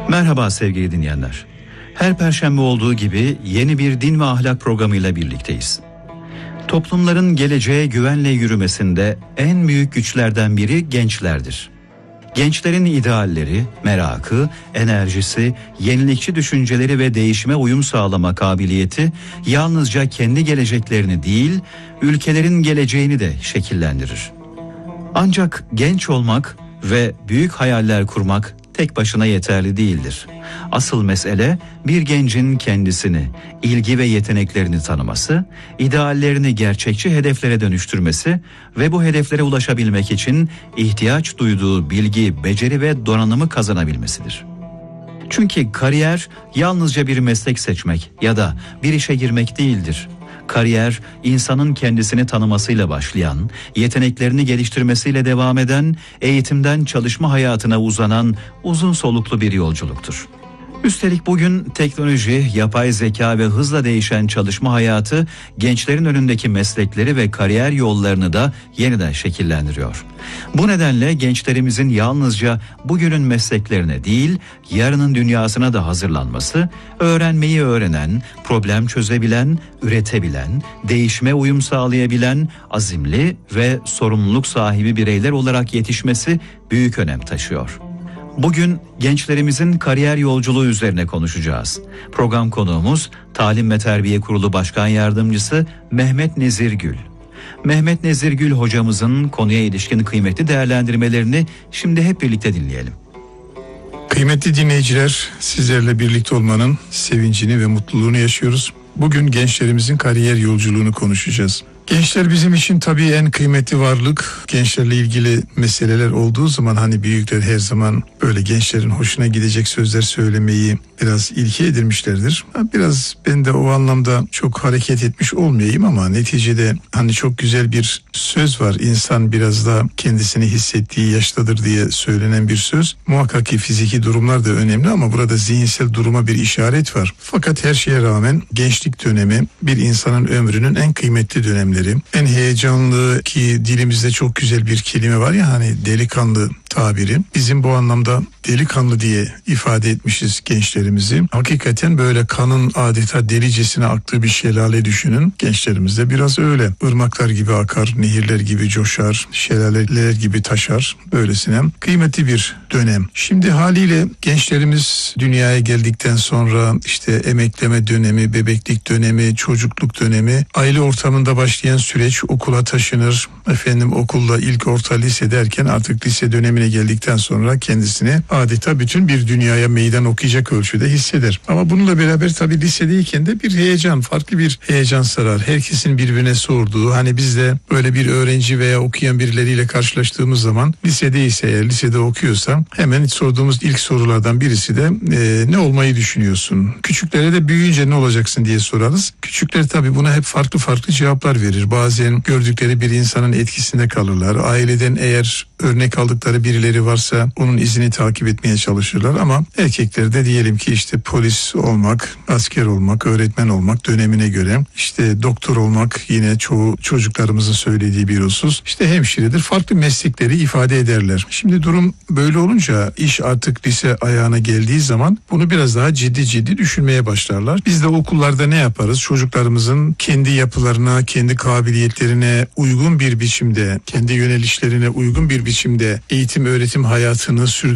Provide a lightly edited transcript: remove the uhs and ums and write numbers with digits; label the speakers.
Speaker 1: Merhaba sevgili dinleyenler. Her perşembe olduğu gibi yeni bir din ve ahlak programıyla birlikteyiz. Toplumların geleceğe güvenle yürümesinde en büyük güçlerden biri gençlerdir. Gençlerin idealleri, merakı, enerjisi, yenilikçi düşünceleri ve değişime uyum sağlama kabiliyeti yalnızca kendi geleceklerini değil, ülkelerin geleceğini de şekillendirir. Ancak genç olmak ve büyük hayaller kurmak tek başına yeterli değildir. Asıl mesele bir gencin kendisini, ilgi ve yeteneklerini tanıması, ideallerini gerçekçi hedeflere dönüştürmesi ve bu hedeflere ulaşabilmek için ihtiyaç duyduğu bilgi, beceri ve donanımı kazanabilmesidir. Çünkü kariyer yalnızca bir meslek seçmek ya da bir işe girmek değildir. Kariyer, insanın kendisini tanımasıyla başlayan, yeteneklerini geliştirmesiyle devam eden, eğitimden çalışma hayatına uzanan uzun soluklu bir yolculuktur. Üstelik bugün teknoloji, yapay zeka ve hızla değişen çalışma hayatı gençlerin önündeki meslekleri ve kariyer yollarını da yeniden şekillendiriyor. Bu nedenle gençlerimizin yalnızca bugünün mesleklerine değil, yarının dünyasına da hazırlanması, öğrenmeyi öğrenen, problem çözebilen, üretebilen, değişime uyum sağlayabilen, azimli ve sorumluluk sahibi bireyler olarak yetişmesi büyük önem taşıyor. Bugün gençlerimizin kariyer yolculuğu üzerine konuşacağız. Program konuğumuz Talim ve Terbiye Kurulu Başkan Yardımcısı Mehmet Nezir Gül. Mehmet Nezir Gül hocamızın konuya ilişkin kıymetli değerlendirmelerini şimdi hep birlikte dinleyelim.
Speaker 2: Kıymetli dinleyiciler, sizlerle birlikte olmanın sevincini ve mutluluğunu yaşıyoruz. Bugün gençlerimizin kariyer yolculuğunu konuşacağız. Gençler bizim için tabii en kıymetli varlık. Gençlerle ilgili meseleler olduğu zaman hani büyükler her zaman böyle gençlerin hoşuna gidecek sözler söylemeyi biraz ilke edilmişlerdir. Biraz ben de o anlamda çok hareket etmiş olmayayım ama neticede hani çok güzel bir söz var. İnsan biraz da kendisini hissettiği yaştadır diye söylenen bir söz. Muhakkak ki fiziki durumlar da önemli ama burada zihinsel duruma bir işaret var. Fakat her şeye rağmen gençlik dönemi bir insanın ömrünün en kıymetli dönemleri. En heyecanlı, ki dilimizde çok güzel bir kelime var ya hani delikanlı tabiri. Bizim bu anlamda delikanlı diye ifade etmişiz gençlerimizi. Hakikaten böyle kanın adeta delicesine aktığı bir şelale düşünün. Gençlerimiz de biraz öyle. Irmaklar gibi akar, nehirler gibi coşar, şelaleler gibi taşar. Böylesine kıymetli bir dönem. Şimdi haliyle gençlerimiz dünyaya geldikten sonra işte emekleme dönemi, bebeklik dönemi, çocukluk dönemi, aile ortamında başlayan süreç, okula taşınır. Okulda ilk, orta, lise derken artık lise dönemine geldikten sonra kendisini adeta bütün bir dünyaya meydan okuyacak ölçüde hisseder. Ama bununla beraber tabii lisedeyken de bir heyecan, farklı bir heyecan sarar. Herkesin birbirine sorduğu, hani biz de böyle bir öğrenci veya okuyan birileriyle karşılaştığımız zaman lisedeyse, eğer lisede okuyorsa hemen sorduğumuz ilk sorulardan birisi de ne olmayı düşünüyorsun? Küçüklere de büyüyünce ne olacaksın diye sorarız. Küçükler tabii buna hep farklı farklı cevaplar verir. Bazen gördükleri bir insanın etkisinde kalırlar. Aileden eğer örnek aldıkları birileri varsa onun izini takip etmeye çalışırlar ama erkeklerde diyelim ki işte polis olmak, asker olmak, öğretmen olmak dönemine göre, işte doktor olmak yine çoğu çocuklarımızın söylediği bir husus, işte hemşiredir, farklı meslekleri ifade ederler. Şimdi durum böyle olunca iş artık lise ayağına geldiği zaman bunu biraz daha ciddi düşünmeye başlarlar. Biz de okullarda ne yaparız? Çocuklarımızın kendi yapılarına, kendi kabiliyetlerine uygun bir biçimde, kendi yönelişlerine uygun bir biçimde eğitim öğretim hayatını sürdürmeye